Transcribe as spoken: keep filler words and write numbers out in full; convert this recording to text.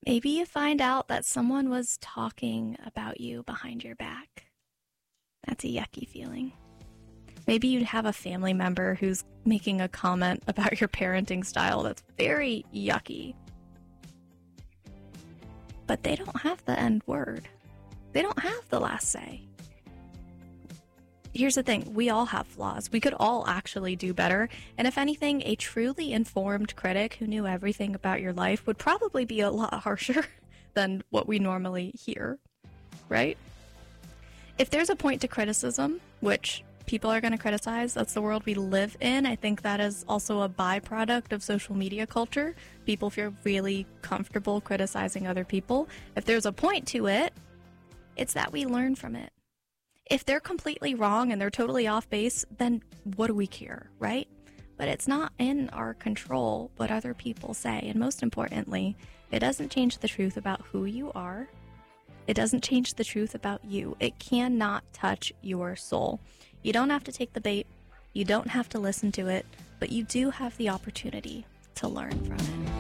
Maybe you find out that someone was talking about you behind your back. That's a yucky feeling. Maybe you'd have a family member who's making a comment about your parenting style that's very yucky. But they don't have the end word. They don't have the last say. Here's the thing, we all have flaws. We could all actually do better. And if anything, a truly informed critic who knew everything about your life would probably be a lot harsher than what we normally hear, right? If there's a point to criticism, which people are going to criticize, that's the world we live in. I think that is also a byproduct of social media culture. People feel really comfortable criticizing other people. If there's a point to it, it's that we learn from it. If they're completely wrong and they're totally off base, then what do we care, right? But it's not in our control what other people say. And most importantly, it doesn't change the truth about who you are. It doesn't change the truth about you. It cannot touch your soul. You don't have to take the bait. You don't have to listen to it, but you do have the opportunity to learn from it.